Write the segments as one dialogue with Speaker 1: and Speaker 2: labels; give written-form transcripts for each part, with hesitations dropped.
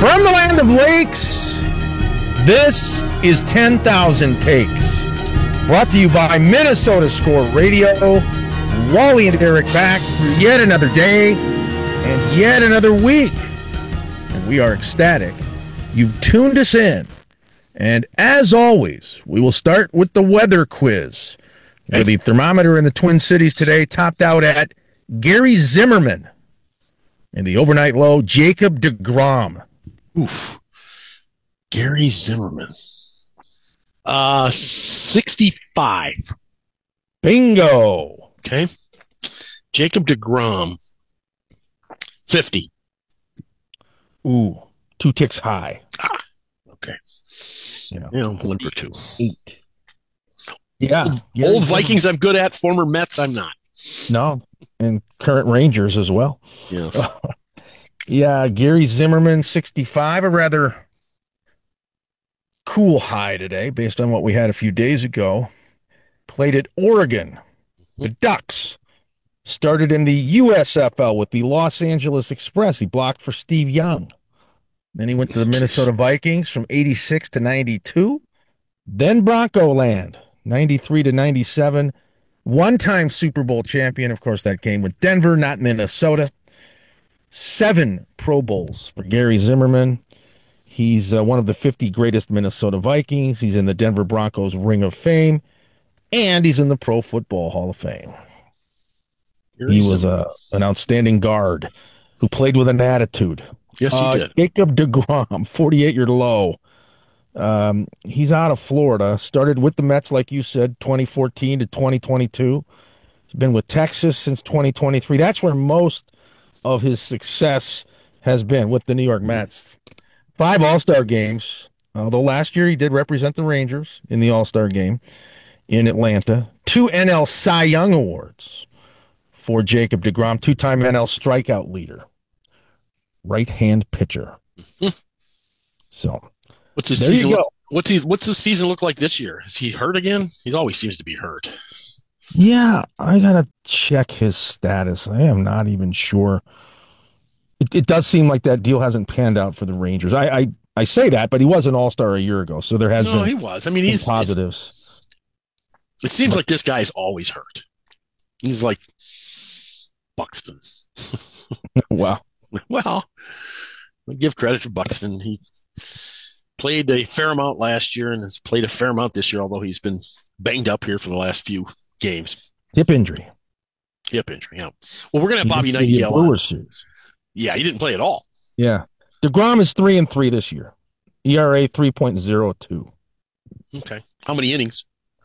Speaker 1: From the land of lakes, this is 10,000 Takes. Brought to you by Minnesota Score Radio. Wally and Eric back for yet another day and yet another week. And we are ecstatic you've tuned us in. And as always, we will start with the weather quiz, where the thermometer in the Twin Cities today topped out at Gary Zimmerman. And the overnight low, Jacob deGrom.
Speaker 2: Oof. Gary Zimmerman. 65.
Speaker 1: Bingo.
Speaker 2: Okay. Jacob deGrom. 50.
Speaker 1: Ooh, 2 ticks high.
Speaker 2: Okay.
Speaker 1: Yeah,
Speaker 2: 1 for 2.
Speaker 1: 8. Yeah.
Speaker 2: Old Vikings I'm good at. Former Mets I'm not.
Speaker 1: No, and current Rangers as well.
Speaker 2: Yes.
Speaker 1: Yeah, Gary Zimmerman, 65. A rather cool high today based on what we had a few days ago. Played at Oregon. The Ducks started in the USFL with the Los Angeles Express. He blocked for Steve Young. Then he went to the Minnesota Vikings from 86 to 92. Then Bronco Land, 93 to 97. One-time Super Bowl champion. Of course, that came with Denver, not Minnesota. 7 Pro Bowls for Gary Zimmerman. He's one of the 50 greatest Minnesota Vikings. He's in the Denver Broncos Ring of Fame. And he's in the Pro Football Hall of Fame. He was an outstanding guard who played with an attitude.
Speaker 2: Yes, he did.
Speaker 1: Jacob deGrom, 48-year low. He's out of Florida. Started with the Mets, like you said, 2014 to 2022. He's been with Texas since 2023. That's where most of his success has been, with the New York Mets. 5 All-Star games, although last year he did represent the Rangers in the All-Star game in Atlanta. 2 NL Cy Young Awards for Jacob deGrom, 2-time NL strikeout leader. Right-hand pitcher. So,
Speaker 2: what's his
Speaker 1: there
Speaker 2: season?
Speaker 1: you go.
Speaker 2: What's his season look like this year? Is he hurt again? He always seems to be hurt.
Speaker 1: Yeah, I gotta check his status. I am not even sure. It does seem like that deal hasn't panned out for the Rangers. I say that, but he was an All-Star a year ago, so there has been
Speaker 2: he was. I mean, he's
Speaker 1: positives.
Speaker 2: It seems like this guy's always hurt. He's like Buxton.
Speaker 1: Wow.
Speaker 2: Well, I give credit to Buxton. He played a fair amount last year and has played a fair amount this year, although he's been banged up here for the last few games.
Speaker 1: Hip injury,
Speaker 2: yeah. Well, we're going to have Bobby Nightingale on. Yeah, he didn't play at all.
Speaker 1: Yeah. deGrom is 3-3 this year. ERA 3.02.
Speaker 2: Okay. How many innings?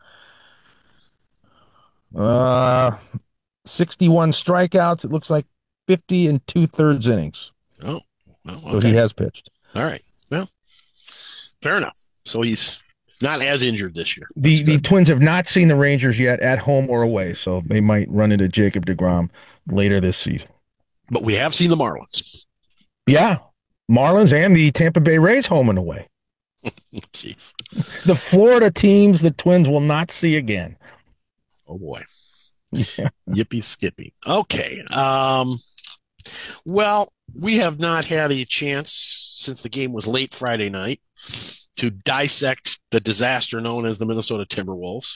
Speaker 1: 61 strikeouts. It looks like 50 2/3 innings.
Speaker 2: Oh, well, okay.
Speaker 1: So he has pitched.
Speaker 2: All right. Well, fair enough. So he's not as injured this year.
Speaker 1: The Twins have not seen the Rangers yet, at home or away, so they might run into Jacob deGrom later this season.
Speaker 2: But we have seen the Marlins.
Speaker 1: Yeah, Marlins and the Tampa Bay Rays home and away.
Speaker 2: Jeez.
Speaker 1: The Florida teams the Twins will not see again.
Speaker 2: Oh, boy.
Speaker 1: Yeah.
Speaker 2: Yippee skippy. Okay. Well, we have not had a chance since the game was late Friday night to dissect the disaster known as the Minnesota Timberwolves.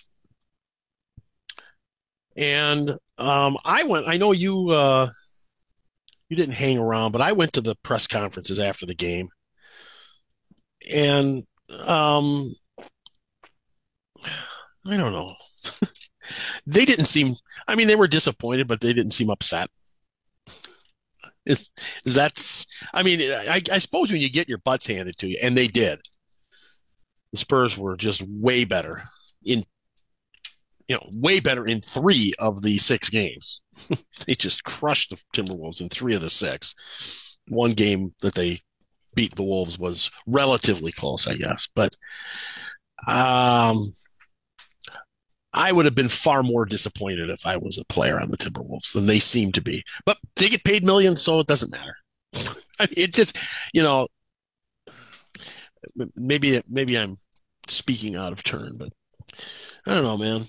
Speaker 2: And I know you didn't hang around, but I went to the press conferences after the game. And I don't know. They didn't seem, they were disappointed, but they didn't seem upset. I suppose when you get your butts handed to you, and they did, the Spurs were just way better in 3 of the 6 games. They just crushed the Timberwolves in 3 of the 6. One game that they beat the Wolves was relatively close, I guess. But I would have been far more disappointed if I was a player on the Timberwolves than they seem to be. But they get paid millions, so it doesn't matter. It just, maybe I'm speaking out of turn, but I don't know, man.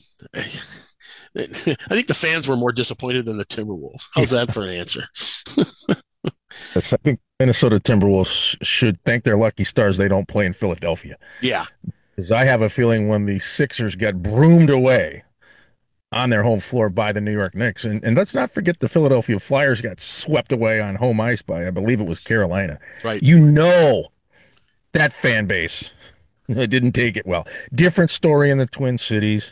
Speaker 2: I think the fans were more disappointed than the Timberwolves. How's that for an answer?
Speaker 1: I think Minnesota Timberwolves should thank their lucky stars they don't play in Philadelphia.
Speaker 2: Yeah,
Speaker 1: Because I have a feeling when the Sixers get broomed away on their home floor by the New York Knicks, and let's not forget the Philadelphia Flyers got swept away on home ice by, I believe it was Carolina.
Speaker 2: right.
Speaker 1: You know that fan base didn't take it well. Different story in the Twin Cities.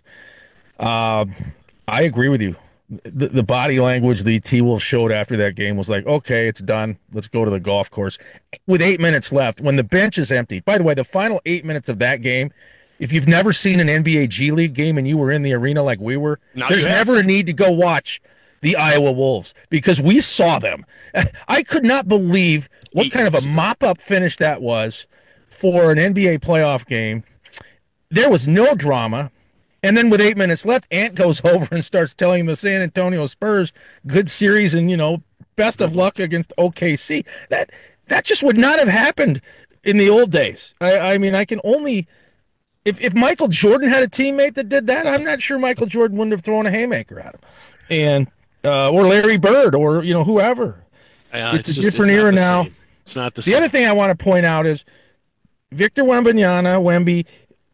Speaker 1: Uh, I agree with you. The body language the T Wolves showed after that game was like, okay, it's done. Let's go to the golf course. With 8 minutes left, when the bench is empty. By the way, the final 8 minutes of that game, if you've never seen an NBA G League game and you were in the arena like we were,
Speaker 2: Now you
Speaker 1: there's
Speaker 2: have.
Speaker 1: never a need to go watch the Iowa Wolves because we saw them. I could not believe what
Speaker 2: Eight
Speaker 1: kind of a
Speaker 2: minutes to go.
Speaker 1: mop up finish that was for an NBA playoff game. There was no drama. And then with 8 minutes left, Ant goes over and starts telling the San Antonio Spurs, good series and, best of
Speaker 2: Good
Speaker 1: luck
Speaker 2: luck.
Speaker 1: against OKC. That just would not have happened in the old days. I mean, I can only if Michael Jordan had a teammate that did that, I'm not sure Michael Jordan wouldn't have thrown a haymaker at him. And or Larry Bird or whoever. It's a
Speaker 2: It's
Speaker 1: different
Speaker 2: not
Speaker 1: era
Speaker 2: the
Speaker 1: now.
Speaker 2: same. It's not the
Speaker 1: The other
Speaker 2: same.
Speaker 1: thing I want to point out is Victor Wembanyama, Wemby,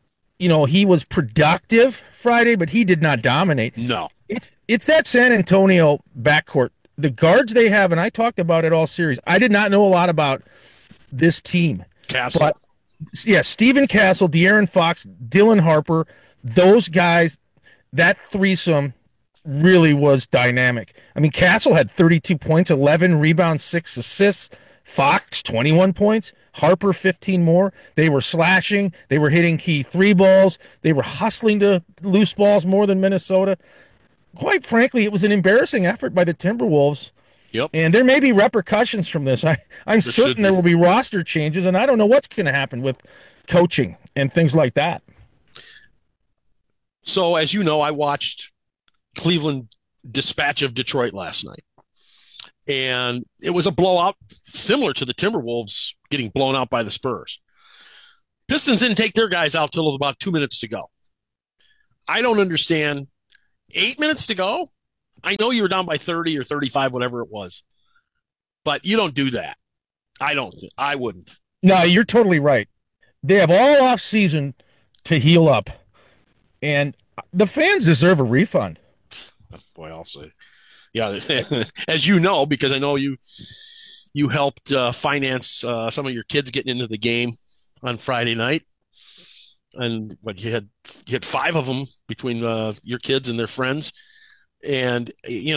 Speaker 1: he was productive Friday, but he did not dominate.
Speaker 2: No.
Speaker 1: It's that San Antonio backcourt. The guards they have, and I talked about it all series. I did not know a lot about this team,
Speaker 2: Castle.
Speaker 1: but yeah, Stephen Castle, De'Aaron Fox, Dylan Harper, those guys, that threesome really was dynamic. I mean, Castle had 32 points, 11 rebounds, 6 assists. Fox, 21 points. Harper, 15 more. They were slashing. They were hitting key three balls. They were hustling to loose balls more than Minnesota. Quite frankly, it was an embarrassing effort by the Timberwolves.
Speaker 2: Yep.
Speaker 1: And there may be repercussions from this. I'm
Speaker 2: There should
Speaker 1: certain there
Speaker 2: be.
Speaker 1: will be roster changes, and I don't know what's going to happen with coaching and things like that.
Speaker 2: So, as you know, I watched Cleveland dispatch of Detroit last night. And it was a blowout similar to the Timberwolves getting blown out by the Spurs. Pistons didn't take their guys out till about 2 minutes to go. I don't understand. 8 minutes to go? I know you were down by 30 or 35, whatever it was, but you don't do that. I don't. I wouldn't.
Speaker 1: No, you're totally right. They have all off season to heal up, and the fans deserve a refund.
Speaker 2: Boy, I'll say. Yeah, as you know, because I know you helped finance some of your kids getting into the game on Friday night, and what you had five of them between your kids and their friends, and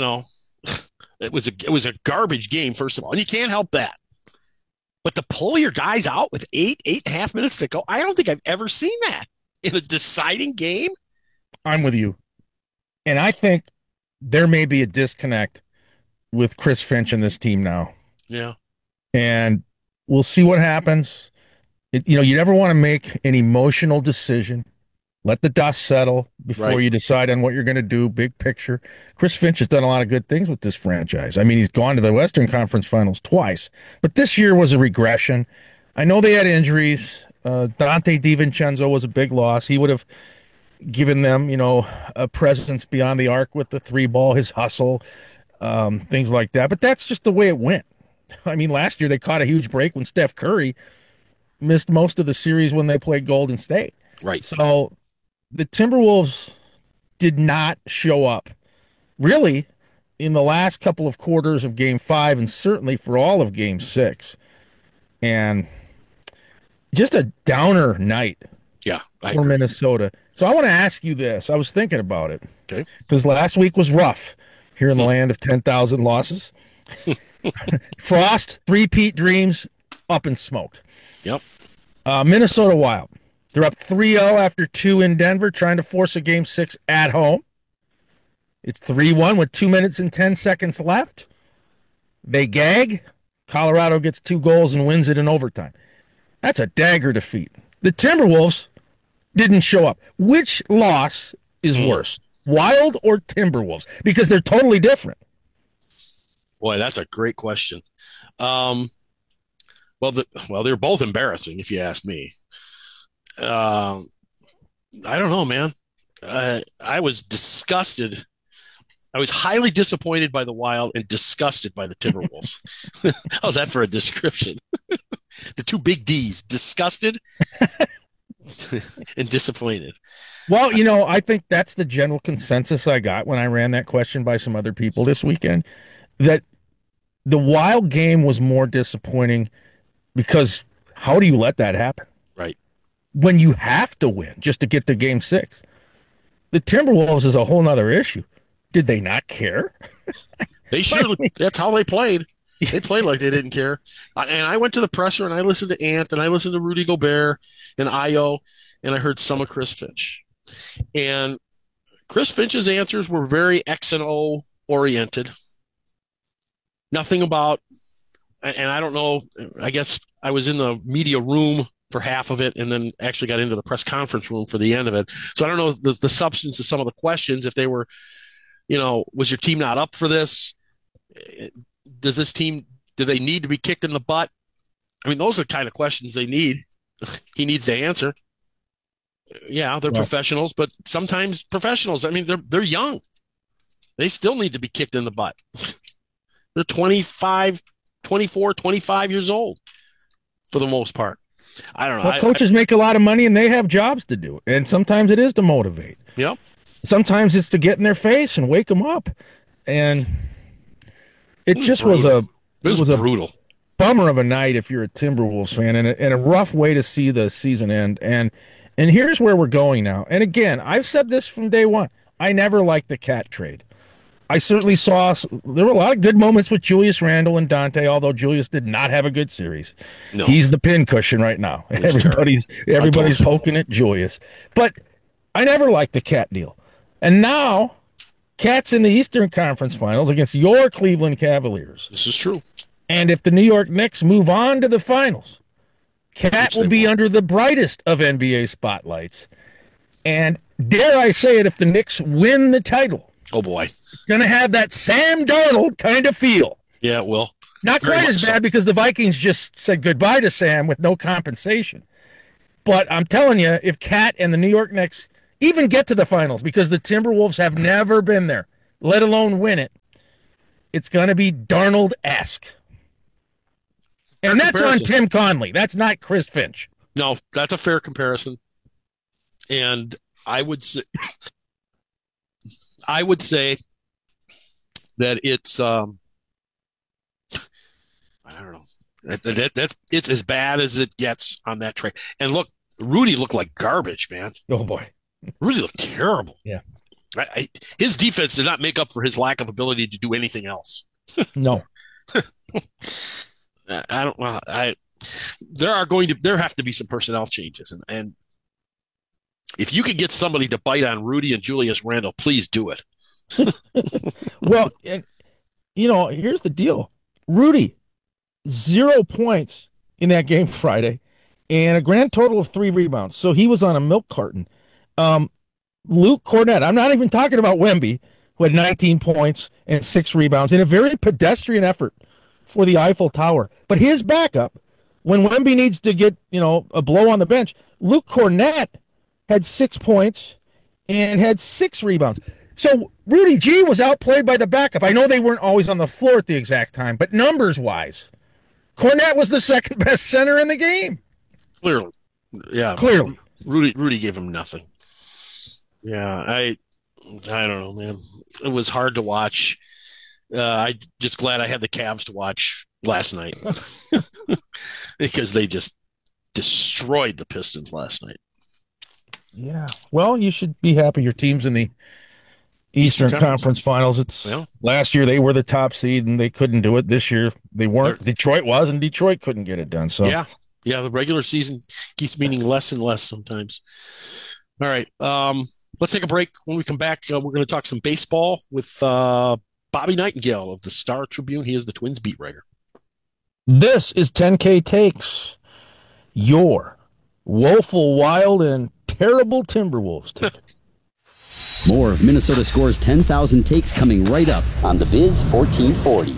Speaker 2: it was a garbage game first of all, and you can't help that. But to pull your guys out with 8.5 minutes to go, I don't think I've ever seen that in a deciding game.
Speaker 1: I'm with you, and I think there may be a disconnect with Chris Finch and this team now,
Speaker 2: Yeah,
Speaker 1: and we'll see what happens. You never want to make an emotional decision. Let the dust settle before
Speaker 2: right.
Speaker 1: you decide on what you're going to do. Big picture. Chris Finch has done a lot of good things with this franchise. I mean, he's gone to the Western Conference Finals twice, but this year was a regression. I know they had injuries. Dante DiVincenzo was a big loss. He would have given them, a presence beyond the arc with the three ball, his hustle, things like that. But that's just the way it went. I mean, last year they caught a huge break when Steph Curry missed most of the series when they played Golden State.
Speaker 2: Right.
Speaker 1: So the Timberwolves did not show up really in the last couple of quarters of game five and certainly for all of game six. And just a downer night
Speaker 2: Yeah, I
Speaker 1: for
Speaker 2: agree.
Speaker 1: Minnesota. So I want to ask you this. I was thinking about it
Speaker 2: Okay.
Speaker 1: because last week was rough here in the land of 10,000 losses. Frost, three-peat dreams up in smoke.
Speaker 2: Yep.
Speaker 1: Minnesota Wild. They're up 3-0 after two in Denver, trying to force a game six at home. It's 3-1 with 2 minutes and 10 seconds left. They gag. Colorado gets 2 goals and wins it in overtime. That's a dagger defeat. The Timberwolves didn't show up. Which loss is
Speaker 2: Mm.
Speaker 1: worse, Wild or Timberwolves? Because they're totally different.
Speaker 2: Boy, that's a great question. Um, well, they're both embarrassing, if you ask me. Um, I don't know, man. I was disgusted I was highly disappointed by the Wild and disgusted by the Timberwolves. How's that for a description? The two big D's, disgusted and disappointed.
Speaker 1: Well, I think that's the general consensus I got when I ran that question by some other people this weekend, that the Wild game was more disappointing because how do you let that happen?
Speaker 2: Right.
Speaker 1: When you have to win just to get to game 6. The Timberwolves is a whole nother issue. Did they not care?
Speaker 2: They sure, that's how they played. They played like they didn't care. And I went to the presser and I listened to Ant and I listened to Rudy Gobert and Io and I heard some of Chris Finch. And Chris Finch's answers were very X and O oriented. Nothing about, and I don't know, I guess I was in the media room for half of it and then actually got into the press conference room for the end of it. So I don't know the substance of some of the questions, if they were, was your team not up for this? Does this team, do they need to be kicked in the butt? I mean, those are the kind of questions they need. He needs to answer. Yeah, they're professionals, but sometimes professionals, I mean, they're young. They still need to be kicked in the butt. They're 25, 24, 25 years old for the most part. I don't know.
Speaker 1: Well, coaches make a lot of money and they have jobs to do. And sometimes it is to motivate.
Speaker 2: Yep.
Speaker 1: Sometimes it's to get in their face and wake them up. And it just
Speaker 2: brutal.
Speaker 1: was
Speaker 2: brutal.
Speaker 1: Bummer of a night if you're a Timberwolves fan, and a rough way to see the season end. And here's where we're going now. And again, I've said this from day one. I never liked the Cat trade. I certainly saw there were a lot of good moments with Julius Randle and Dante, although Julius did not have a good series.
Speaker 2: No.
Speaker 1: He's the pincushion right now. Everybody's poking at Julius. But I never liked the Cat deal. And now Cat's in the Eastern Conference Finals against your Cleveland Cavaliers.
Speaker 2: This is true.
Speaker 1: And if the New York Knicks move on to the finals, Cat will be under the brightest of NBA spotlights. And dare I say it, if the Knicks win the title,
Speaker 2: oh boy,
Speaker 1: going to have that Sam Darnold kind of feel.
Speaker 2: Yeah, it will.
Speaker 1: Not quite as bad because the Vikings just said goodbye to Sam with no compensation. But I'm telling you, if Cat and the New York Knicks even get to the finals, because the Timberwolves have never been there, let alone win it, it's going to be Darnold-esque. And that's on Tim Conley. That's not Chris Finch.
Speaker 2: No, that's a fair comparison. And I would say that it's I don't know. That's it's as bad as it gets on that trade. And look, Rudy looked like garbage, man.
Speaker 1: Oh boy,
Speaker 2: Rudy looked terrible.
Speaker 1: Yeah,
Speaker 2: his defense did not make up for his lack of ability to do anything else.
Speaker 1: No,
Speaker 2: I don't know. There have to be some personnel changes, and if you could get somebody to bite on Rudy and Julius Randle, please do it.
Speaker 1: Well, and here's the deal: Rudy, 0 points in that game Friday, and a grand total of 3 rebounds. So he was on a milk carton. Luke Cornett, I'm not even talking about Wemby, who had 19 points and 6 rebounds in a very pedestrian effort for the Eiffel Tower. But his backup, when Wemby needs to get, a blow on the bench, Luke Cornett had 6 points and had 6 rebounds. So Rudy G was outplayed by the backup. I know they weren't always on the floor at the exact time, but numbers-wise, Cornett was the second best center in the game.
Speaker 2: Clearly. Yeah.
Speaker 1: Clearly.
Speaker 2: Rudy gave him nothing. Yeah, I don't know, man. It was hard to watch. I just glad I had the Cavs to watch last night because they just destroyed the Pistons last night.
Speaker 1: Yeah. Well, you should be happy your team's in the Eastern Conference Finals. Last year they were the top seed and they couldn't do it. This year they weren't. Detroit was, and Detroit couldn't get it done. So
Speaker 2: yeah, the regular season keeps meaning less and less sometimes. All right, let's take a break. When we come back, we're going to talk some baseball with Bobby Nightingale of the Star Tribune. He is the Twins beat writer.
Speaker 1: This is 10K Takes, your woeful, wild, and terrible Timberwolves ticket.
Speaker 3: More of Minnesota Score's 10,000 takes coming right up on the Biz 1440.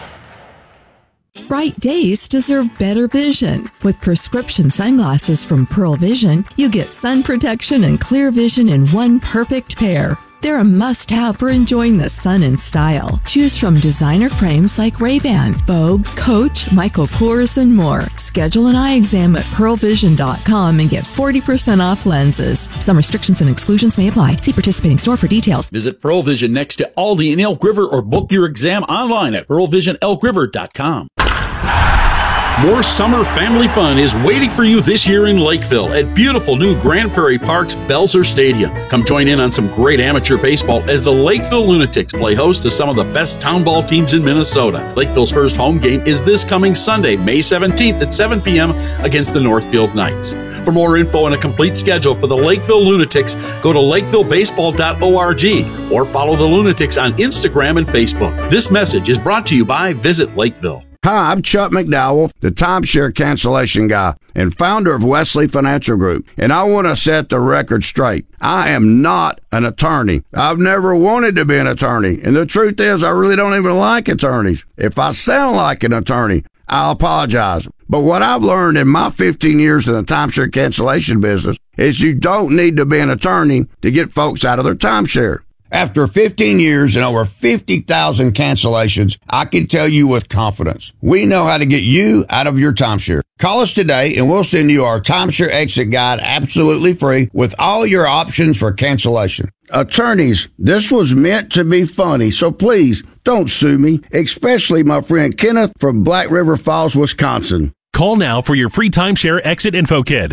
Speaker 4: Bright days deserve better vision. With prescription sunglasses from Pearl Vision, you get sun protection and clear vision in one perfect pair. They're a must-have for enjoying the sun in style. Choose from designer frames like Ray-Ban, Vogue, Coach, Michael Kors, and more. Schedule an eye exam at pearlvision.com and get 40% off lenses. Some restrictions and exclusions may apply. See participating store for details.
Speaker 5: Visit Pearl Vision next to Aldi in Elk River or book your exam online at pearlvisionelkriver.com. More summer family fun is waiting for you this year in Lakeville at beautiful new Grand Prairie Park's Belzer Stadium. Come join in on some great amateur baseball as the Lakeville Lunatics play host to some of the best town ball teams in Minnesota. Lakeville's first home game is this coming Sunday, May 17th at 7 p.m. against the Northfield Knights. For more info and a complete schedule for the Lakeville Lunatics, go to lakevillebaseball.org or follow the Lunatics on Instagram and Facebook. This message is brought to you by Visit Lakeville.
Speaker 6: Hi, I'm Chuck McDowell, the timeshare cancellation guy and founder of Wesley Financial Group, and I want to set the record straight. I am not an attorney. I've never wanted to be an attorney, and the truth is I really don't even like attorneys. If I sound like an attorney, I'll apologize. But what I've learned in my 15 years in the timeshare cancellation business is you don't need to be an attorney to get folks out of their timeshare. After 15 years and over 50,000 cancellations, I can tell you with confidence, we know how to get you out of your timeshare. Call us today and we'll send you our timeshare exit guide absolutely free with all your options for cancellation. Attorneys, this was meant to be funny, so please don't sue me, especially my friend Kenneth from Black River Falls, Wisconsin.
Speaker 7: Call now for your free timeshare exit info kit.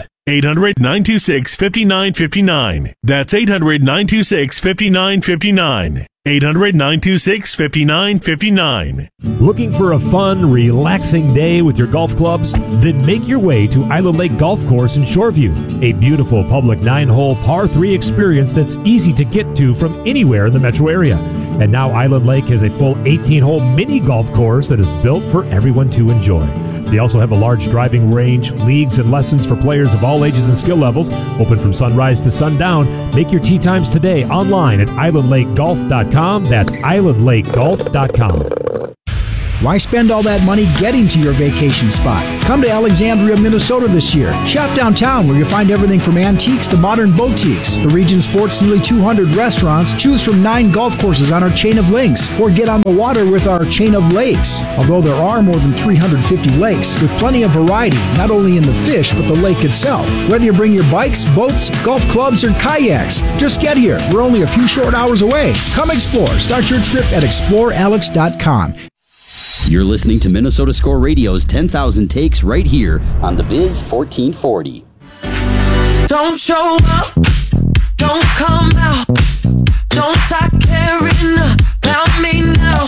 Speaker 7: 800-926-5959. That's 800-926-5959. 800-926-5959.
Speaker 8: Looking for a fun, relaxing day with your golf clubs? Then make your way to Island Lake Golf Course in Shoreview, a beautiful public 9-hole par 3 experience that's easy to get to from anywhere in the metro area. And now Island Lake has a full 18-hole mini golf course that is built for everyone to enjoy. They also have a large driving range, leagues, and lessons for players of all ages and skill levels, open from sunrise to sundown. Make your tee times today online at islandlakegolf.com. That's islandlakegolf.com.
Speaker 9: Why spend all that money getting to your vacation spot? Come to Alexandria, Minnesota this year. Shop downtown where you'll find everything from antiques to modern boutiques. The region sports nearly 200 restaurants. Choose from 9 golf courses on our chain of links or get on the water with our chain of lakes. Although there are more than 350 lakes with plenty of variety, not only in the fish but the lake itself. Whether you bring your bikes, boats, golf clubs, or kayaks, just get here. We're only a few short hours away. Come explore. Start your trip at explorealex.com.
Speaker 3: You're listening to Minnesota Score Radio's 10,000 Takes right here on the Biz 1440.
Speaker 10: Don't show up, don't come out, don't start caring about me now.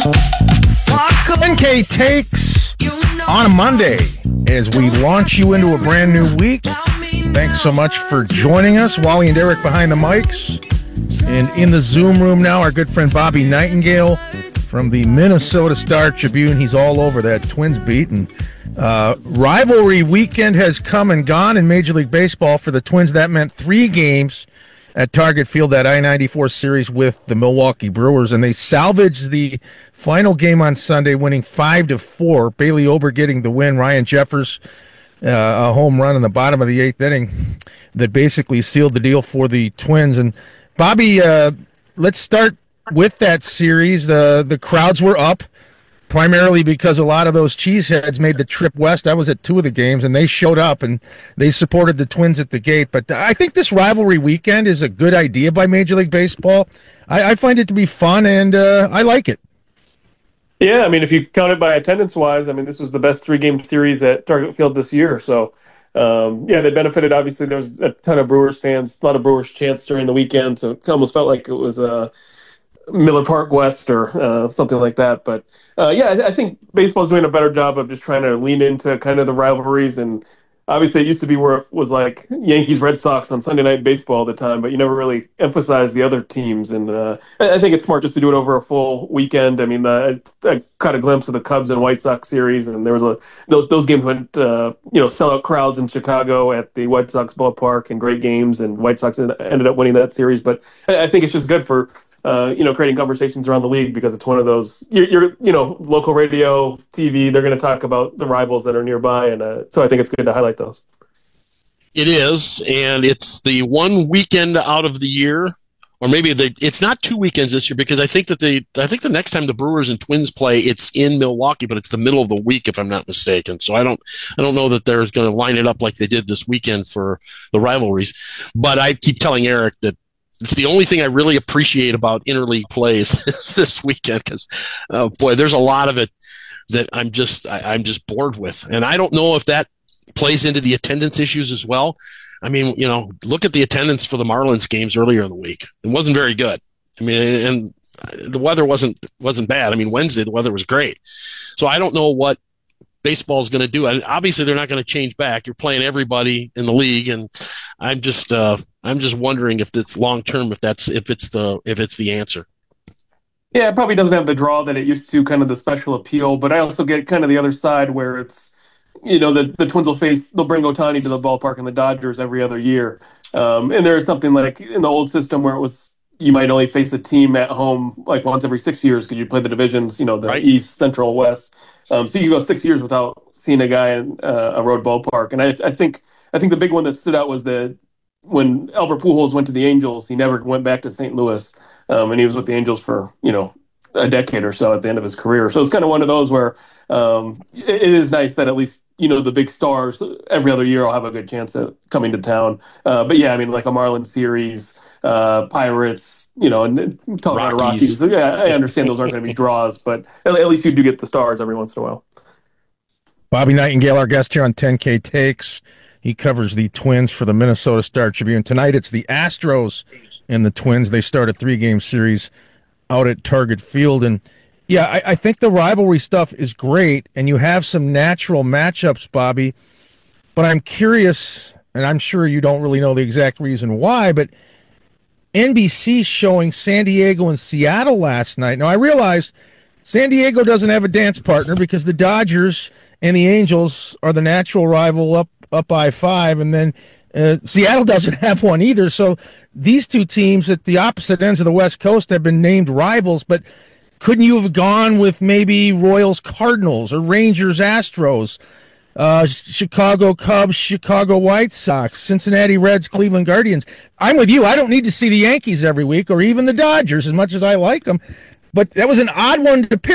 Speaker 1: 10K Takes on a Monday as we launch you into a brand new week. Thanks so much for joining us. Wally and Eric behind the mics. And in the Zoom room now, our good friend Bobby Nightingale from the Minnesota Star-Tribune. He's all over that Twins beat. And rivalry weekend has come and gone in Major League Baseball for the Twins. That meant 3 games at Target Field, that I-94 series with the Milwaukee Brewers. And they salvaged the final game on Sunday, winning 5-4. Bailey Ober getting the win. Ryan Jeffers, a home run in the bottom of the 8th inning that basically sealed the deal for the Twins. And Bobby, let's start with that series. The crowds were up primarily because a lot of those cheeseheads made the trip west. I was at 2 of the games, and they showed up, and they supported the Twins at the gate. But I think this rivalry weekend is a good idea by Major League Baseball. I find it to be fun, and I like it.
Speaker 11: Yeah, I mean, if you count it by attendance-wise, I mean, this was the best 3-game series at Target Field this year. So, yeah, they benefited. Obviously, there was a ton of Brewers fans, a lot of Brewers chants during the weekend, so it almost felt like it was Miller Park West or something like that. But yeah, I think baseball's doing a better job of just trying to lean into kind of the rivalries. And obviously it used to be where it was like Yankees, Red Sox on Sunday Night Baseball all the time, but you never really emphasized the other teams. And I think it's smart just to do it over a full weekend. I mean, I caught a glimpse of the Cubs and White Sox series, and there was those games went sellout crowds in Chicago at the White Sox ballpark and great games, and White Sox ended up winning that series. But I think it's just good for creating conversations around the league, because it's one of those, you're local radio, TV, they're going to talk about the rivals that are nearby. And so I think it's good to highlight those.
Speaker 2: It is. And it's the one weekend out of the year or maybe it's not 2 weekends this year, because I think the next time the Brewers and Twins play, it's in Milwaukee, but it's the middle of the week, if I'm not mistaken. So I don't know that they're going to line it up like they did this weekend for the rivalries. But I keep telling Eric that it's the only thing I really appreciate about interleague plays is this weekend, because boy, there's a lot of it that I'm just bored with, and I don't know if that plays into the attendance issues as well. I mean, look at the attendance for the Marlins games earlier in the week. It wasn't very good. I mean, and the weather wasn't bad. I mean, Wednesday, the weather was great. So I don't know what baseball is going to do. And obviously, they're not going to change back. You're playing everybody in the league. And I'm just wondering if it's long term, if it's the answer.
Speaker 11: Yeah, it probably doesn't have the draw that it used to, kind of the special appeal. But I also get kind of the other side where it's, the Twins they'll bring Ohtani to the ballpark and the Dodgers every other year. And there is something like in the old system where it was, you might only face a team at home like once every 6 years because you play the divisions, the right. East, Central, West. So you can go 6 years without seeing a guy in a road ballpark. And I think the big one that stood out was that when Albert Pujols went to the Angels, he never went back to St. Louis. And he was with the Angels for, a decade or so at the end of his career. So it's kind of one of those where it is nice that at least, the big stars every other year will have a good chance at coming to town. But yeah, I mean, like a Marlins series, Pirates, and Colorado Rockies. Yeah, I understand those aren't going to be draws, but at least you do get the stars every once in a while.
Speaker 1: Bobby Nightingale, our guest here on 10K Takes. He covers the Twins for the Minnesota Star Tribune. Tonight it's the Astros and the Twins. They start a 3-game series out at Target Field. And yeah, I think the rivalry stuff is great, and you have some natural matchups, Bobby. But I'm curious, and I'm sure you don't really know the exact reason why, but NBC showing San Diego and Seattle last night. Now, I realize San Diego doesn't have a dance partner because the Dodgers and the Angels are the natural rival up I-5, and then Seattle doesn't have one either. So these two teams at the opposite ends of the West Coast have been named rivals, but couldn't you have gone with maybe Royals Cardinals or Rangers Astros, Chicago Cubs, Chicago White Sox, Cincinnati Reds, Cleveland Guardians? I'm with you. I don't need to see the Yankees every week or even the Dodgers as much as I like them, but that was an odd one to pick.